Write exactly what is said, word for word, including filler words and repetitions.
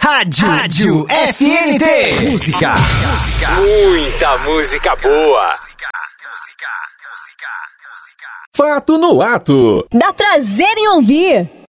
Rádio, Rádio F N T. Música. Música. Muita música boa. Fato no ato. Dá prazer em ouvir.